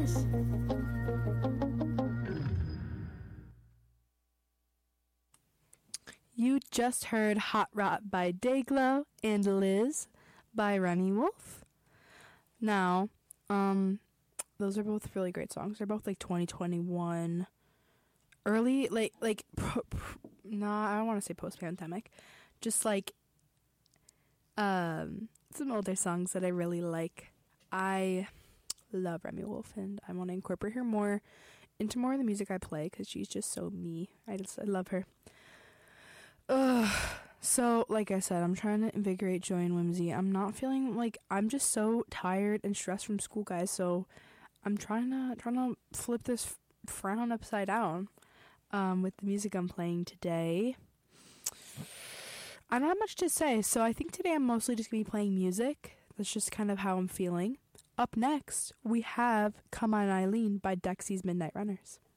Liz. You just heard Hot Rot by Dayglow and Liz by Running Wolf. Now, those are both really great songs. They're both like 2021 early, I don't want to say post-pandemic, just like some older songs that I really like. I love Remy Wolf, and I want to incorporate her more into more of the music I play because she's just so me. I love her. So like I said, I'm trying to invigorate joy and whimsy. I'm not feeling like, I'm just so tired and stressed from school, guys. So I'm trying to flip this frown upside down with the music I'm playing today. I don't have much to say, so I think today I'm mostly just gonna be playing music. That's just kind of how I'm feeling. Up next, we have Come On Eileen by Dexy's Midnight Runners.